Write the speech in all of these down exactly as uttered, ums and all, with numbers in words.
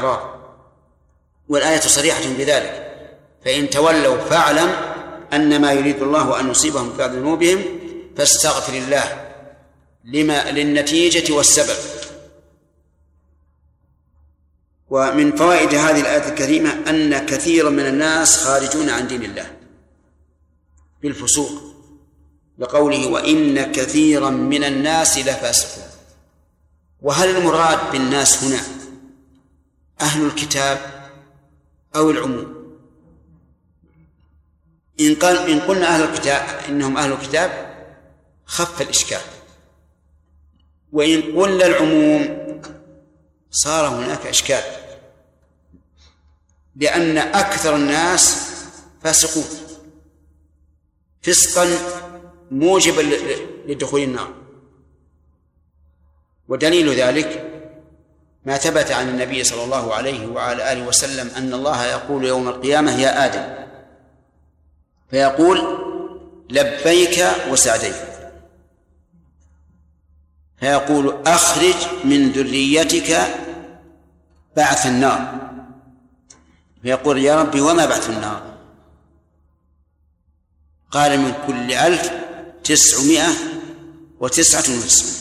الأعراب، والآية صريحة بذلك: فإن تولوا فاعلم أن ما يريد الله أن يصيبهم في ذنوبهم فاستغفر الله لما للنتيجة والسبب. ومن فوائد هذه الآية الكريمة أن كثيرا من الناس خارجون عن دين الله بالفسوق، لقوله: وإن كثيرا من الناس لفاسقون. وهل المراد بالناس هنا أهل الكتاب أو العموم؟ إن قال إن قلنا أهل الكتاب إنهم أهل الكتاب خف الإشكال، وإن قلنا العموم صار هناك إشكال، لأن أكثر الناس فاسقون فسقا موجبا لدخول النار. ودليل ذلك ما ثبت عن النبي صلى الله عليه وعلى آله وسلم أن الله يقول يوم القيامة: يا آدم، فيقول: لبيك وسعديك، فيقول: أخرج من ذريتك بعث النار، فيقول: يا ربي وما بعث النار؟ قال: من كل ألف تسعمائة وتسعة وتسعون،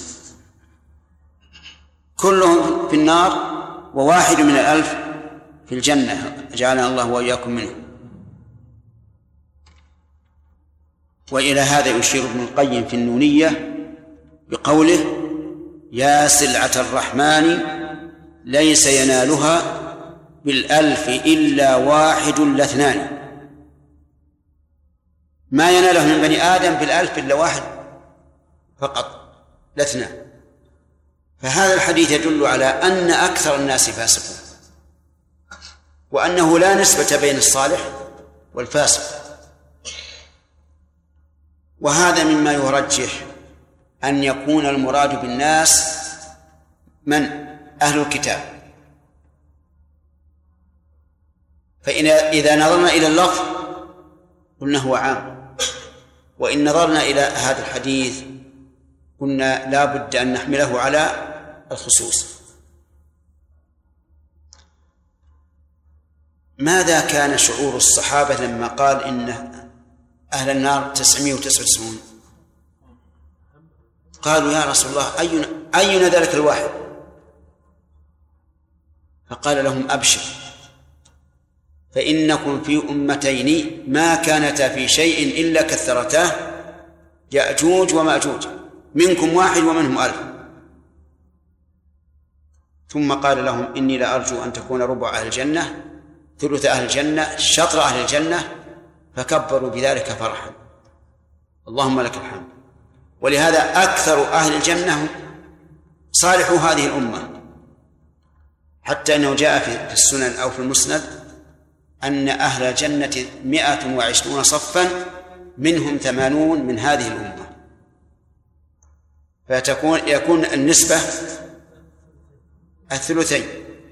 كلهم في النار وواحد من الألف في الجنة، جعلنا الله وإياكم منه. وإلى هذا يشير ابن القيم في النونية بقوله: يا سلعة الرحمن ليس ينالها بالألف إلا واحد لاثنان. ما يناله من بني آدم بالألف إلا واحد فقط لاثنان. فهذا الحديث يدل على أن أكثر الناس فاسقون، وأنه لا نسبة بين الصالح والفاسق. وهذا مما يرجح أن يكون المراد بالناس من؟ أهل الكتاب. فإن إذا نظرنا إلى اللفظ قلنا هو عام، وإن نظرنا إلى هذا الحديث قلنا لا بد أن نحمله على الخصوص. ماذا كان شعور الصحابة لما قال إن أهل النار تسعمائة وتسعة وتسعون؟ قالوا: يا رسول الله، أينا, أينا ذلك الواحد؟ فقال لهم: أبشر، فإنكم في أمتين ما كانتا في شيء إلا كثرتاه، يأجوج ومأجوج، منكم واحد ومنهم ألف. ثم قال لهم: إني لأرجو أن تكون ربع أهل الجنة، ثلث أهل الجنة، شطر أهل الجنة، فكبروا بذلك فرحا. اللهم لك الحمد. ولهذا أكثر أهل الجنة صالحوا هذه الأمة، حتى أنه جاء في السنن أو في المسند أن أهل الجنة مئة وعشرون صفا، منهم ثمانون من هذه الأمة، فتكون يكون النسبة الثلثين.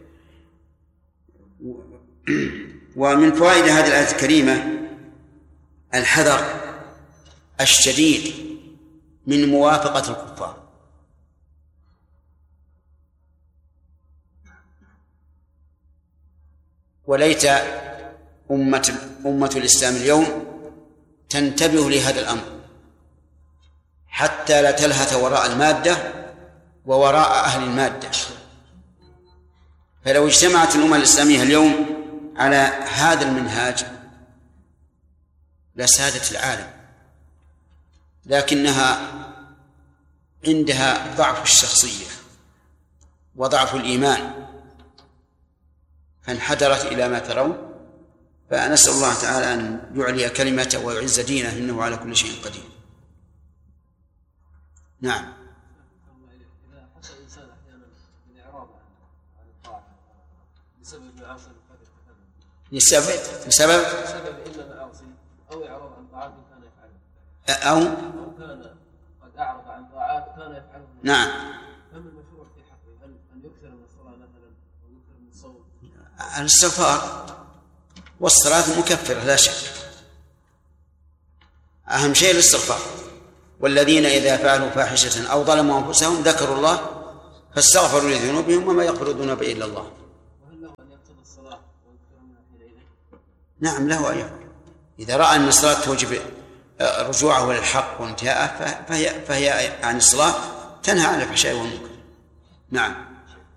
ومن فوائد هذه الآية الكريمة الحذر الشديد من موافقة الكفار. وليت أمة, أمة الإسلام اليوم تنتبه لهذا الأمر حتى لا تلهث وراء المادة ووراء أهل المادة. فلو اجتمعت الأمة الإسلامية اليوم على هذا المنهاج لسادت العالم، لكنها عندها ضعف الشخصية وضعف الإيمان فانحدرت إلى ما ترون. فنسأل الله تعالى أن يعلي كلمته ويعز دينه، إنه على كل شيء قدير. نعم. إذا حصل الإنسان أحيانا من إعراض عن الطاعة بسبب معاصي بسبب بسبب بسبب إما معاصي أو إعراض عن طاعات كان يفعلها، أو أو كان قد أعرض عن طاعات كان يفعلها. نعم. فما المشروع في حقه؟ هل أن يكثر من الصلاة مثلا أو يكثر من الصوم؟ الاستغفار والصلاة مكفرة لا شك، أهم شيء الاستغفار. والذين إذا فعلوا فاحشة أو ظلموا أنفسهم ذكروا الله فاستغفروا لذنوبهم وما يغفر الذنوب إلا الله. تقتضي الصلاة ويذكر منها حينئذ؟ نعم له أن يفعل إذا رأى أن الصلاة توجب رجوعه للحق وانتهاءه فهي, فهي عن الصلاة تنهى عن الفحشاء والمنكر. نعم.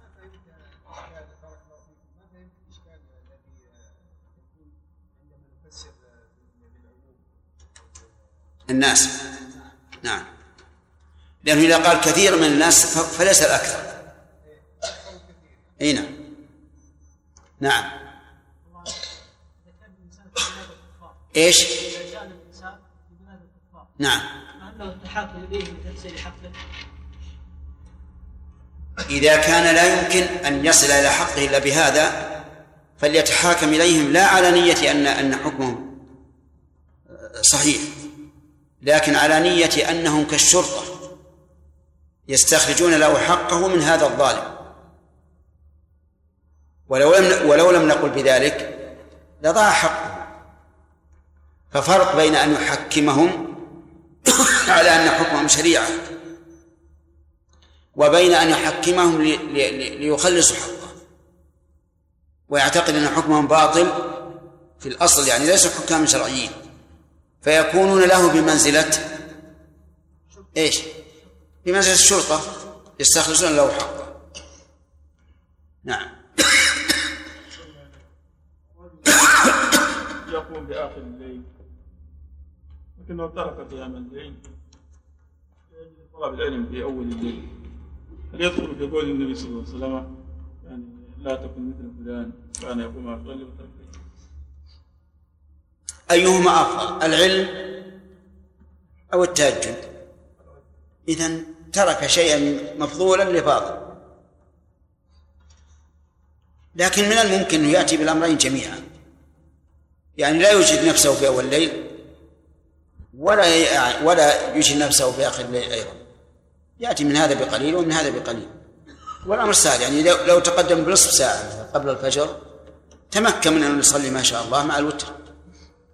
الناس نعم، لأنه إذا قال كثير من الناس فليس الأكثر. أي نعم. نعم. إيش؟ نعم. إذا كان لا يمكن أن يصل إلى حقه إلا بهذا فليتحاكم إليهم لا على نية أن أن حكمهم صحيح، لكن على نية أنهم كالشرطة يستخرجون له حقه من هذا الظالم. ولو لم ولو لم نقل بذلك لضاع حقه. ففرق بين أن يحكمهم على أن حكمهم شريعة وبين أن يحكمهم ليخلصوا حقه ويعتقد أن حكمهم باطل في الأصل، يعني ليسوا حكام شرعيين، فيكونون له بمنزلة إيش؟ بمنزلة الشرطة يستخلصون له حقه. نعم. يقوم بآخر الليل لكنه ترك قيام الليل طلب العلم في أول الليل، هل يدخل في قول النبي صلى الله عليه وسلم يعني لا تكن مثل فلان كان يقوم أصلي وترك؟ أيهما أفضل، العلم أو التهجد؟ إذن ترك شيئا مفضولا لفاضل، لكن من الممكن أن يأتي بالأمرين جميعا، يعني لا يجهد نفسه في أول الليل ولا ولا يجهد نفسه في آخر الليل أيضا، يأتي من هذا بقليل ومن هذا بقليل، والأمر سهل. يعني لو تقدم بنصف ساعة قبل الفجر تمكن من أن يصلي ما شاء الله مع الوتر.